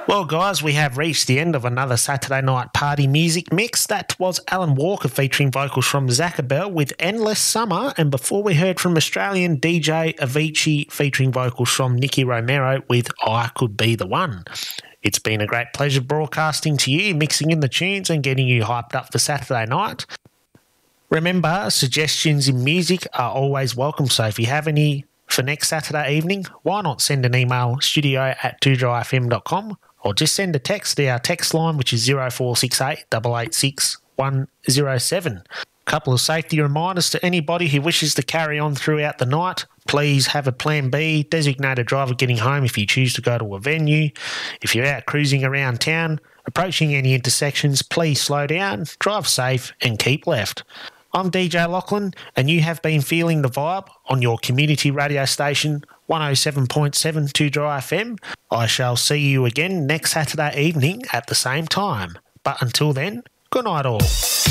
Well, guys, we have reached the end of another Saturday night party music mix. That was Alan Walker featuring vocals from Zachabelle with Endless Summer. And before we heard from Australian DJ Avicii featuring vocals from Nicky Romero with I Could Be the One. It's been a great pleasure broadcasting to you, mixing in the tunes and getting you hyped up for Saturday night. Remember, suggestions in music are always welcome, so if you have any for next Saturday evening, why not send an email studio@2drfm.com or just send a text to our text line, which is 0468 886 107. Couple of safety reminders to anybody who wishes to carry on throughout the night. Please have a plan B, designate a driver getting home if you choose to go to a venue. If you're out cruising around town, approaching any intersections, please slow down, drive safe and keep left. I'm DJ Lachlan, and you have been feeling the vibe on your community radio station, 107.7 2Dry FM. I shall see you again next Saturday evening at the same time. But until then, good night all.